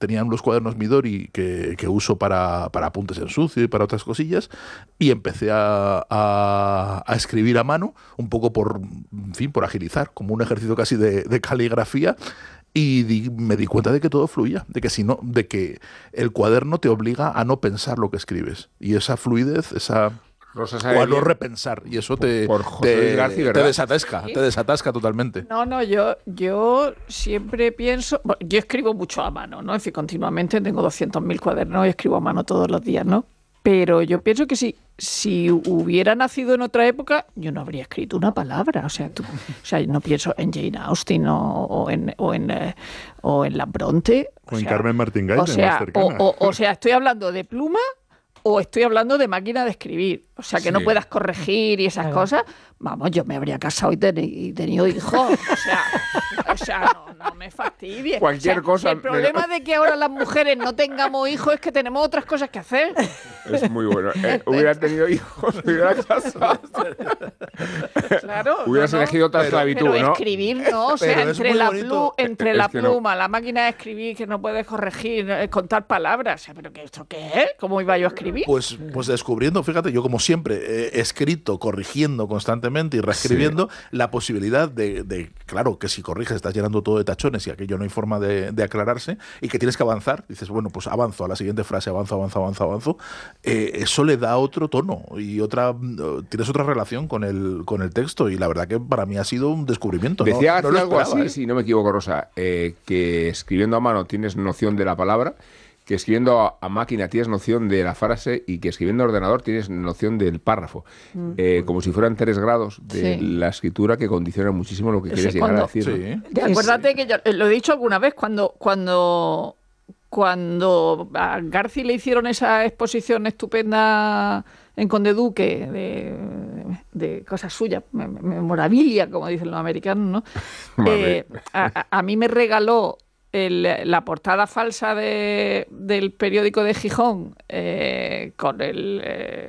tenían los cuadernos Midori que uso para apuntes en sucio y para otras cosillas, y empecé a escribir a mano, un poco por agilizar, como un ejercicio casi de caligrafía. Y me di cuenta de que todo fluía, de que el cuaderno te obliga a no pensar lo que escribes. Y esa fluidez, o a no repensar, y eso te desatasca totalmente. No, yo siempre pienso, bueno, yo escribo mucho a mano, ¿no? Es decir, continuamente tengo 200.000 cuadernos y escribo a mano todos los días, ¿no? Pero yo pienso que si hubiera nacido en otra época, yo no habría escrito una palabra. O sea, no pienso en Jane Austen o en la Bronte. O en Carmen Martín Gaite, más cercana. O sea, estoy hablando de pluma o estoy hablando de máquina de escribir. O sea, que no puedas corregir y esas cosas. Vamos, yo me habría casado y tenido hijos. O sea, no me fastidies. Cualquier cosa. El problema de que ahora las mujeres no tengamos hijos es que tenemos otras cosas que hacer. Es muy bueno. Hubiera tenido hijos, hubiera casado. Claro. Hubieras elegido otra esclavitud, pero ¿no? Escribir, ¿no? O sea, entre la pluma, la máquina de escribir que no puedes corregir, contar palabras. O sea, ¿pero esto qué es? ¿Cómo iba yo a escribir? Pues descubriendo, fíjate, yo como siempre he escrito, corrigiendo constantemente y reescribiendo, la posibilidad de, claro, que si corriges estás llenando todo de tachones y aquello no hay forma de aclararse y que tienes que avanzar. Dices, bueno, pues avanzo a la siguiente frase, avanzo. Eso le da otro tono y tienes otra relación con el texto, y la verdad que para mí ha sido un descubrimiento. Decía García algo esperaba, así, si no me equivoco, Rosa, que escribiendo a mano tienes noción de la palabra, que escribiendo a máquina tienes noción de la frase y que escribiendo a ordenador tienes noción del párrafo. Como si fueran 3 grados de la escritura que condicionan muchísimo lo que quieres llegar a decir. Sí. ¿No? Acuérdate que yo lo he dicho alguna vez, cuando a Garci le hicieron esa exposición estupenda en Conde Duque de cosas suyas, memorabilia, como dicen los americanos, ¿no? A mí me regaló la portada falsa del periódico de Gijón con el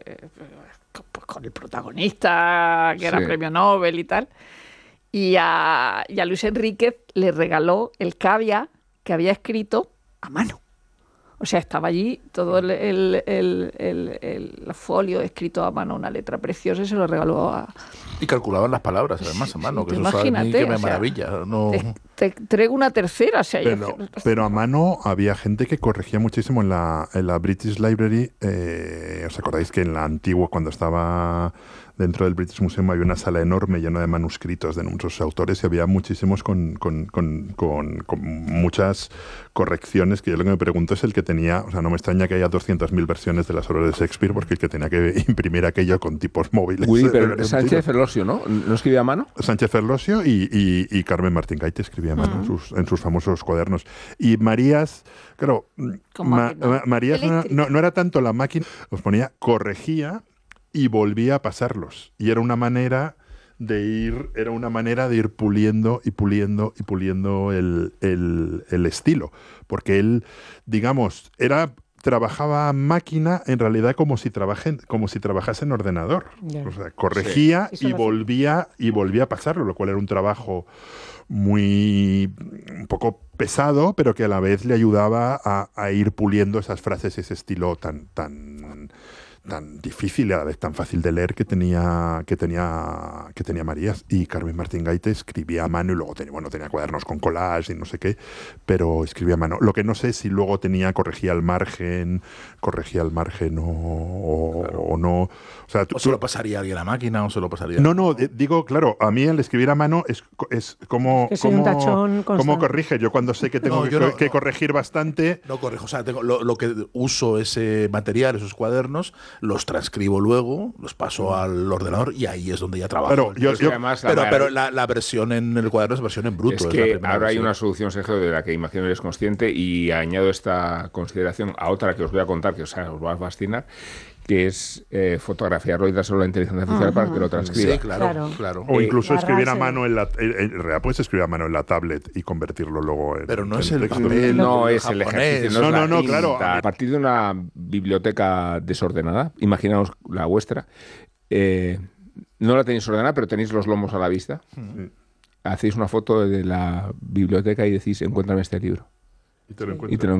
protagonista que era premio Nobel y tal, y a Luis Enríquez le regaló el cavia que había escrito a mano. O sea, estaba allí todo el folio escrito a mano, una letra preciosa, y se lo regaló a... Y calculaban las palabras, además, a mano, que eso imagínate, a mí que me maravilla. No... Te traigo una tercera. O sea, pero a mano había gente que corregía muchísimo en la British Library. ¿Os acordáis que en la antigua, cuando estaba dentro del British Museum, había una sala enorme llena de manuscritos de muchos autores y había muchísimos con muchas correcciones, que yo lo que me pregunto es el que tenía, o sea, no me extraña que haya 200.000 versiones de las obras de Shakespeare, porque el que tenía que imprimir aquello con tipos móviles. Uy, pero Sánchez Ferlosio, ¿no? ¿No escribía a mano? Sánchez Ferlosio y Carmen Martín Gaite escribía a mano en sus famosos cuadernos. Y Marías, claro, Marías no era tanto la máquina, os ponía, corregía y volvía a pasarlos. Y era una manera de ir puliendo el estilo. Porque él, digamos, trabajaba a máquina en realidad como si trabajase en ordenador. Yeah. O sea, corregía y volvía a pasarlo, lo cual era un trabajo un poco pesado, pero que a la vez le ayudaba a ir puliendo esas frases, ese estilo tan difícil y a la vez tan fácil de leer que tenía Marías. Y Carmen Martín Gaite escribía a mano y luego tenía cuadernos con collage y no sé qué, pero escribía a mano. Lo que no sé si luego corregía al margen o no. O sea, ¿O se lo pasaría alguien a la máquina o se lo pasaría? No, digo, claro, a mí el escribir a mano es como corrige. Yo cuando sé que tengo que corregir bastante... No corrijo, o sea, lo que uso ese material, esos cuadernos, los transcribo luego, los paso al ordenador y ahí es donde ya trabajo. Pero la versión en el cuaderno es versión en bruto. Es que ahora hay una solución, Sergio, de la que imagino eres consciente, y añado esta consideración a otra que os voy a contar, que os va a fascinar, que es fotografiarlo y dárselo a la inteligencia artificial para que lo transcriba. Sí, claro. O incluso escribir a mano en realidad puedes escribir a mano en la tablet y convertirlo luego en... Pero no es el papel, no es el ejercicio, no, claro. A partir de una biblioteca desordenada, imaginaos la vuestra, no la tenéis ordenada, pero tenéis los lomos a la vista. Hacéis una foto de la biblioteca y decís, encuéntrame este libro. Y te lo